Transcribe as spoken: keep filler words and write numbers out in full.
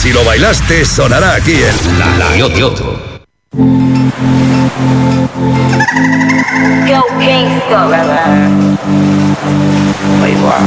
Si lo bailaste, sonará aquí en La La Yoto. Go Kingston.